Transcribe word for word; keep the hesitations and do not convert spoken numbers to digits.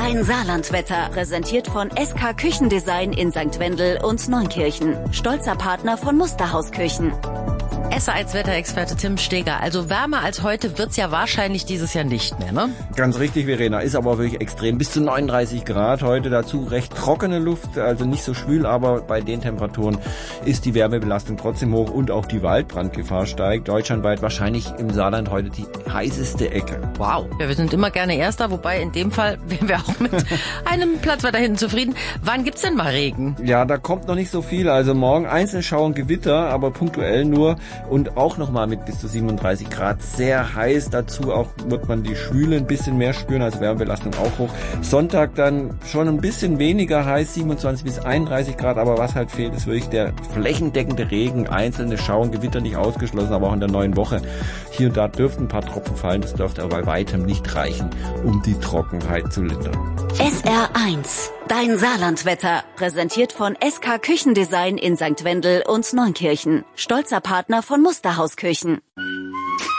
Dein Saarlandwetter, präsentiert von S K Küchendesign in Sankt Wendel und Neunkirchen. Stolzer Partner von Musterhaus Küchen. S A eins Wetterexperte Tim Steger. Also wärmer als heute wird's ja wahrscheinlich dieses Jahr nicht mehr, ne? Ganz richtig, Verena. Ist aber wirklich extrem. Bis zu neununddreißig Grad heute. Dazu recht trockene Luft, also nicht so schwül, aber bei den Temperaturen ist die Wärmebelastung trotzdem hoch und auch die Waldbrandgefahr steigt. Deutschlandweit wahrscheinlich im Saarland heute die heißeste Ecke. Wow. Ja, wir sind immer gerne Erster, wobei in dem Fall wären wir auch mit einem Platz weiter hinten zufrieden. Wann gibt's denn mal Regen? Ja, da kommt noch nicht so viel. Also morgen einzelne Schauer und Gewitter, aber punktuell nur. Und auch nochmal mit bis zu siebenunddreißig Grad sehr heiß. Dazu auch wird man die Schwüle ein bisschen mehr spüren, also Wärmebelastung auch hoch. Sonntag dann schon ein bisschen weniger heiß, siebenundzwanzig bis einunddreißig Grad. Aber was halt fehlt, ist wirklich der flächendeckende Regen. Einzelne Schauer und Gewitter nicht ausgeschlossen, aber auch in der neuen Woche. Hier und da dürften ein paar Tropfen fallen. Das dürfte aber bei weitem nicht reichen, um die Trockenheit zu lindern. S R eins, dein Saarlandwetter, präsentiert von S K Küchendesign in Sankt Wendel und Neunkirchen. Stolzer Partner von Musterhaus Küchen.